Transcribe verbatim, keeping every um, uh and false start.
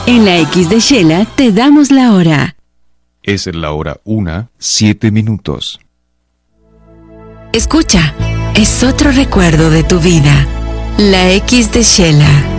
En la X de Shela te damos la hora. Es la hora una, siete minutos. Escucha, es otro recuerdo de tu vida. La X de Shela.